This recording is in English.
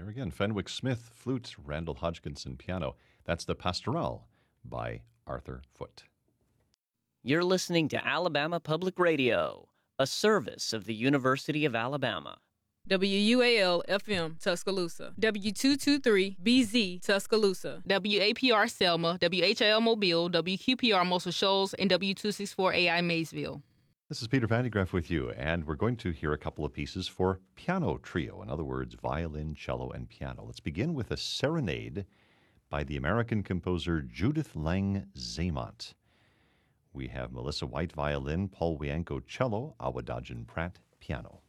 there again, Fenwick Smith, flute, Randall Hodgkinson, piano. That's the Pastoral by Arthur Foote. You're listening to Alabama Public Radio, a service of the University of Alabama. WUAL-FM, Tuscaloosa. W223-BZ, Tuscaloosa. WAPR Selma, WHIL Mobile, WQPR Muscle Shoals, and W264AI Maysville. This is Peter Van de Graaff with you, and we're going to hear a couple of pieces for piano trio. In other words, violin, cello, and piano. Let's begin with a serenade by the American composer Judith Lang Zamont. We have Melissa White violin, Paul Wianco cello, Awadajan Pratt piano.